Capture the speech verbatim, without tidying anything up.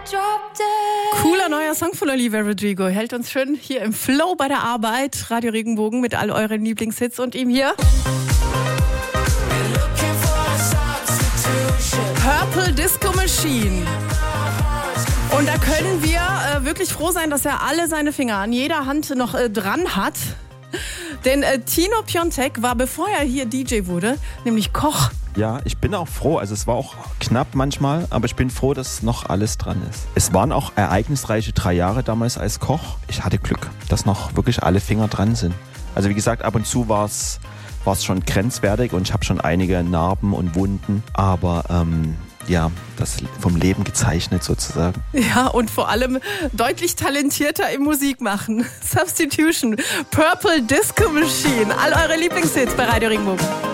Cooler neuer Song von Olivia Rodrigo. Hält uns schön hier im Flow bei der Arbeit. Radio Regenbogen mit all euren Lieblingshits und ihm hier Purple Disco Machine. Und da können wir äh, wirklich froh sein, dass er alle seine Finger an jeder Hand noch äh, dran hat. Denn äh, Tino Piontek war, bevor er hier D J wurde, nämlich Koch. Ja, ich bin auch froh. Also es war auch knapp manchmal, aber ich bin froh, dass noch alles dran ist. Es waren auch ereignisreiche drei Jahre damals als Koch. Ich hatte Glück, dass noch wirklich alle Finger dran sind. Also wie gesagt, ab und zu war es war es schon grenzwertig und ich habe schon einige Narben und Wunden. Aber ähm, ja, das vom Leben gezeichnet sozusagen. Ja, und vor allem deutlich talentierter im Musikmachen. Substitution, Purple Disco Machine. All eure Lieblingshits bei Radio Regenbogen.